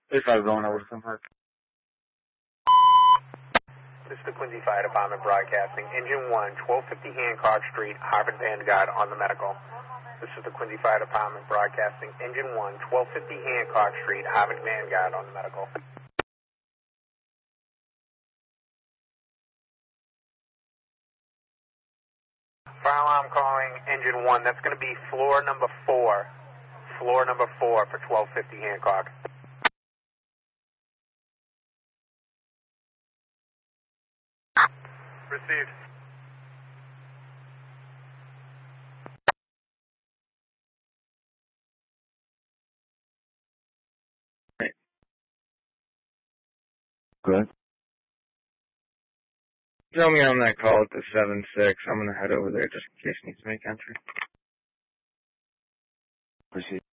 If I was going over somewhere. This is the Quincy Fire Department broadcasting. Engine 1, 1250 Hancock Street, Harvard Vanguard on the medical. This is the Quincy Fire Department broadcasting. Engine 1, 1250 Hancock Street, Harvard Vanguard on the medical. Fire alarm calling Engine 1. That's going to be floor number 4. Floor number 4 for 1250 Hancock. Received. Good. Tell me on that call at the 7-6. I'm going to head over there just in case he needs to make entry. Proceed.